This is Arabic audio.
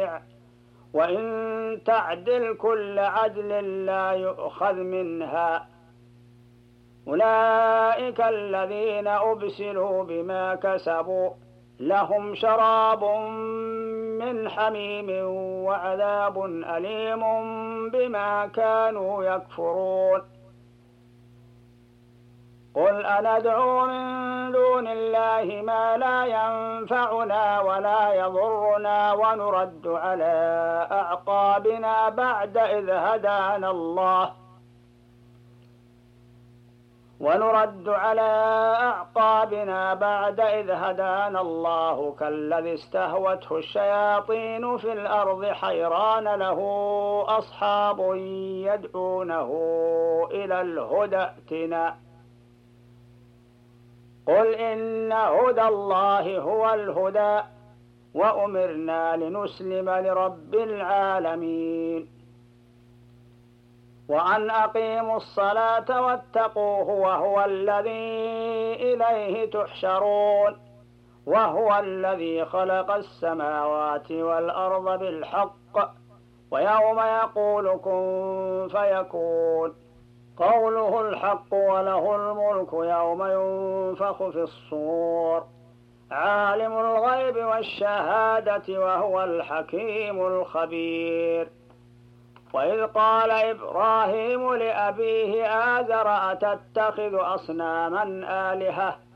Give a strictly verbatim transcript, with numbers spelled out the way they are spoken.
وإن تعدل كل عدل لا يؤخذ منها. أولئك الذين أبسلوا بما كسبوا لهم شراب من حميم وعذاب أليم بما كانوا يكفرون. قل أندعو من دون الله ما لا ينفعنا ولا يضرنا ونرد على أعقابنا بعد إذ هدانا الله ونرد على أعقابنا بعد إذ هدانا الله كالذي استهوته الشياطين في الأرض حيران له أصحاب يدعونه إلى الهدى ائتنا. قل إن هدى الله هو الهدى وأمرنا لنسلم لرب العالمين. وأن أقيموا الصلاة واتقوه وهو الذي إليه تحشرون. وهو الذي خلق السماوات والأرض بالحق ويوم يقول كن فيكون قوله الحق وله الملك يوم ينفخ في الصور عالم الغيب والشهادة وهو الحكيم الخبير. وإذ قال إبراهيم لأبيه آزر أتتخذ أصناما آلهة